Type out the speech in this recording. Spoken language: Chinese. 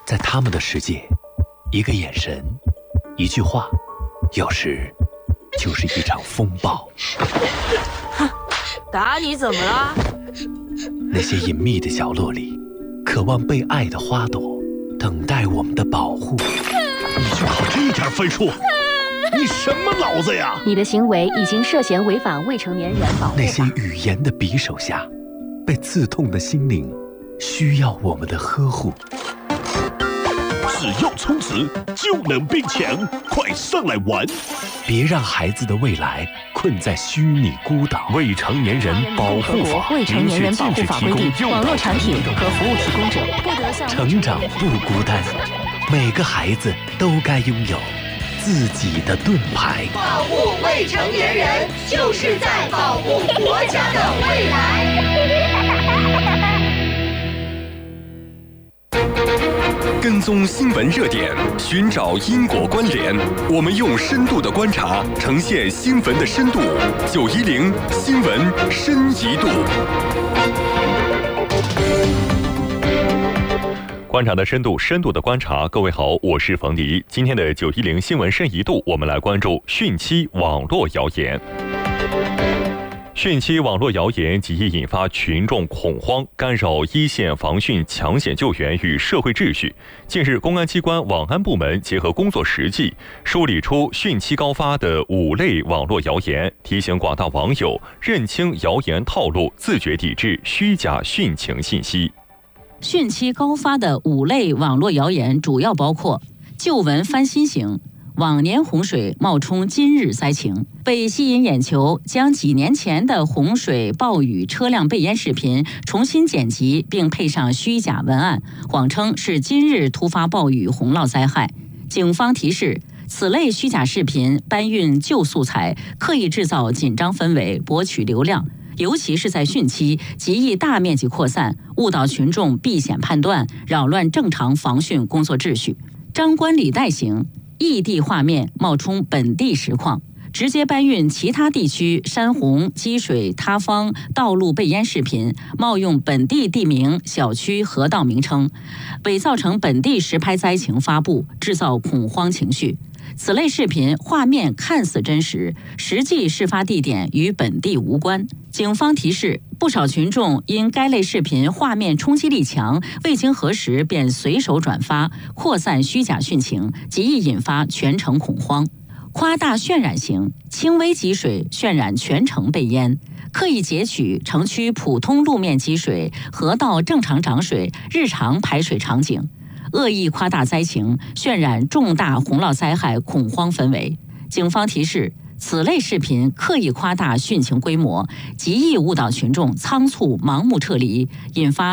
在他们的世界，一个眼神，一句话，有时就是一场风暴。 打你怎么了？ 那些隐秘的角落里，渴望被爱的花朵，等待我们的保护。 你就考这点分数？你什么脑子呀？ 你的行为已经涉嫌违反未成年人保护法。 那些语言的匕首下，被刺痛的心灵，需要我们的呵护。 只要充值就能变强，快上来玩！ 别让孩子的未来困在虚拟孤岛。 未成年人保护法未成年人保护法规定，网络产品和服务提供者不得向成长不孤单，每个孩子都该拥有自己的盾牌。 保护未成年人，就是在保护国家的未来。 跟踪新闻热点，寻找因果关联，我们用深度的观察呈现新闻的深度。910新闻深一度。观察的深度，深度的观察。各位好，我是冯迪。今天的910新闻深一度，我们来关注汛期网络谣言。汛期网络谣言极易引发群众恐慌，干扰一线防汛抢险救援与社会秩序。近日，公安机关网安部门结合工作实际，梳理出汛期高发的5类网络谣言，提醒广大网友认清谣言套路，自觉抵制虚假汛情信息。 汛期高发的5类网络谣言主要包括旧闻翻新型，往年洪水冒充今日灾情，为吸引眼球，将几年前的洪水、暴雨、车辆被淹视频重新剪辑，并配上虚假文案，谎称是今日突发暴雨洪涝灾害。警方提示，此类虚假视频搬运旧素材，刻意制造紧张氛围，博取流量。尤其是在汛期，极易大面积扩散，误导群众避险判断，扰乱正常防汛工作秩序。张冠李戴型，异地画面冒充本地实况，直接搬运其他地区山洪、积水、塌方、道路被淹视频，冒用本地地名、小区、河道名称，伪造成本地实拍灾情发布，制造恐慌情绪。此类视频画面看似真实，实际事发地点与本地无关。警方提示，不少群众因该类视频画面冲击力强，未经核实便随手转发，扩散虚假汛情，极易引发全城恐慌。夸大渲染型，轻微积水渲染全城被淹，刻意截取城区普通路面积水、河道正常涨水、日常排水场景，恶意夸大灾情，渲染重大洪涝灾害恐慌氛围。警方提示，此类视频刻意夸大汛情规模，极易误导群众仓促盲目撤离，引发